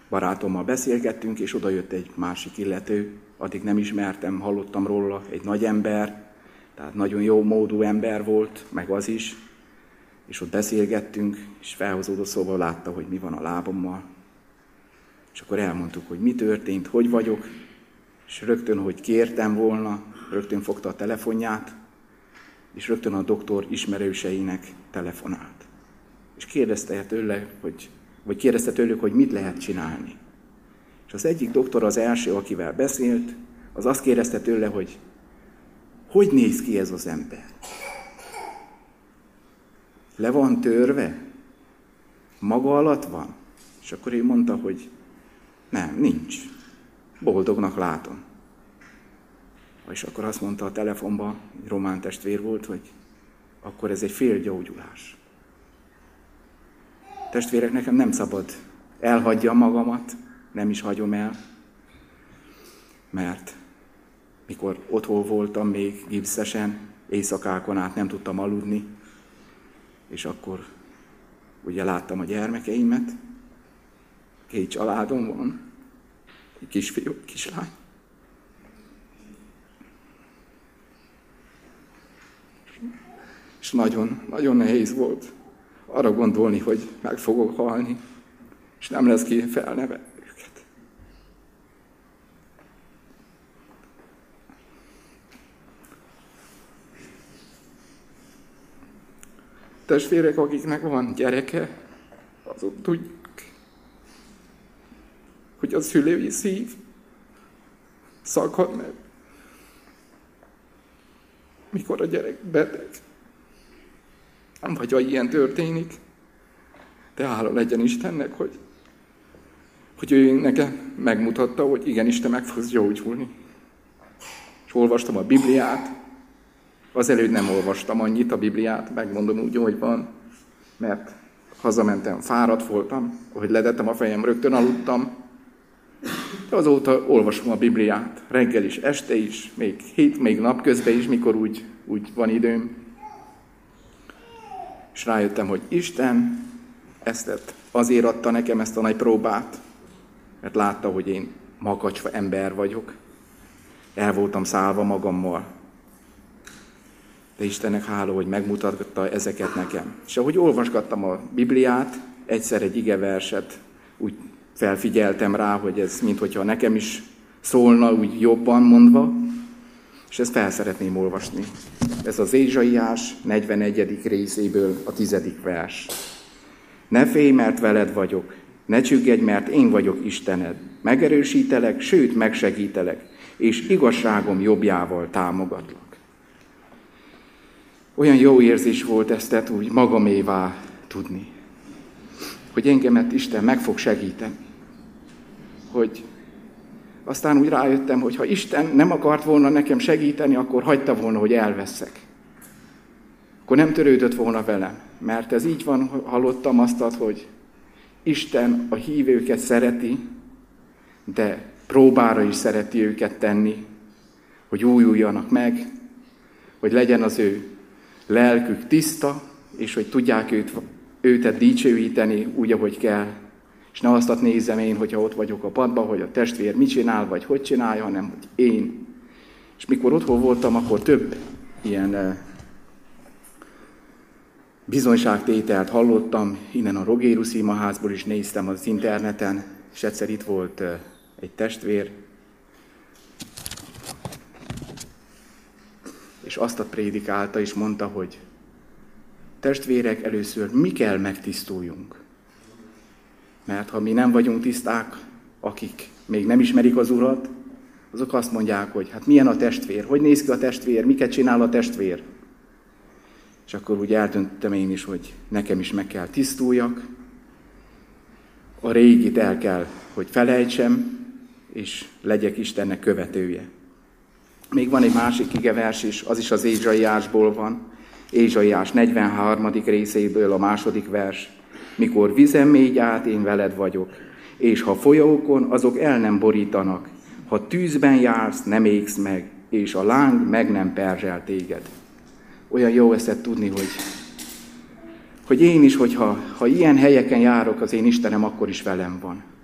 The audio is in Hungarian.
barátommal beszélgettünk, és oda jött egy másik illető, addig nem ismertem, hallottam róla, egy nagy ember, tehát nagyon jó módú ember volt, meg az is, és ott beszélgettünk, és felhozódott szóba, látta, hogy mi van a lábammal. És akkor elmondtuk, hogy mi történt, hogy vagyok, és rögtön, hogy kértem volna, rögtön fogta a telefonját, és rögtön a doktor ismerőseinek telefonált. És kérdezte tőlük, hogy mit lehet csinálni. És az egyik doktor, az első, akivel beszélt, az azt kérdezte tőle, hogy néz ki ez az ember? Le van törve? Maga alatt van? És akkor ő mondta, hogy nem, nincs. Boldognak látom. És akkor azt mondta a telefonban, egy román testvér volt, hogy akkor ez egy félgyógyulás. Testvérek, nekem nem szabad elhagyjam magamat, nem is hagyom el, mert mikor otthon voltam még gipszesen, éjszakákon át nem tudtam aludni, és akkor ugye láttam a gyermekeimet, 2 családom van, egy kisfiú, kislány. És nagyon, nagyon nehéz volt arra gondolni, hogy meg fogok halni, és nem lesz ki felnevelni őket. Testvérek, akiknek van gyereke, azok tudják, hogy a szülői szív szakad meg, mikor a gyerek beteg. Vagy ha ilyen történik, de hála legyen Istennek, hogy ő nekem megmutatta, hogy igenis te meg fogsz gyógyulni. És olvastam a Bibliát, azelőtt nem olvastam annyit a Bibliát, megmondom úgy, hogy van, mert hazamentem, fáradt voltam, ahogy letettem a fejem, rögtön aludtam, de azóta olvasom a Bibliát, reggel is, este is, még napközben is, mikor úgy van időm. És rájöttem, hogy Isten azért adta nekem ezt a nagy próbát, mert látta, hogy én makacs ember vagyok. El voltam szállva magammal. De Istennek hála, hogy megmutatta ezeket nekem. És ahogy olvasgattam a Bibliát, egyszer egy igeverset úgy felfigyeltem rá, hogy ez minthogyha nekem is szólna, úgy jobban mondva, és ezt fel szeretném olvasni. Ez az Ézsaiás 41. részéből a 10. vers. Ne félj, mert veled vagyok, ne csüggedj, mert én vagyok Istened. Megerősítelek, sőt megsegítelek, és igazságom jobbjával támogatlak. Olyan jó érzés volt ezt úgy magamévá tudni, hogy engemet Isten meg fog segíteni. Hogy aztán úgy rájöttem, hogy ha Isten nem akart volna nekem segíteni, akkor hagyta volna, hogy elveszek. Akkor nem törődött volna velem. Mert ez így van, hallottam azt, hogy Isten a hívőket szereti, de próbára is szereti őket tenni, hogy újuljanak meg, hogy legyen az ő lelkük tiszta, és hogy tudják őtet dicsőíteni úgy, ahogy kell. És ne azt nézzem én, hogyha ott vagyok a padban, hogy a testvér mit csinál, vagy hogy csinálja, hanem hogy én. És mikor otthon voltam, akkor több ilyen bizonyságtételt hallottam, innen a Rogérus imaházból is néztem az interneten, és egyszer itt volt egy testvér, és azt a prédikálta, és mondta, hogy testvérek, először mi kell megtisztuljunk. Mert ha mi nem vagyunk tiszták, akik még nem ismerik az Urat, azok azt mondják, hogy hát milyen a testvér, hogy néz ki a testvér, miket csinál a testvér. És akkor úgy eldöntöttem én is, hogy nekem is meg kell tisztuljak, a régit el kell, hogy felejtsem, és legyek Istennek követője. Még van egy másik igevers is, az is az Ézsaiásból van, Ézsaiás 43. részéből a 2. vers. Mikor vizen mégy át, én veled vagyok, és ha folyókon, azok el nem borítanak, ha tűzben jársz, nem égsz meg, és a láng meg nem perzsel téged. Olyan jó ezt tudni, hogy én is, ha ilyen helyeken járok, az én Istenem akkor is velem van.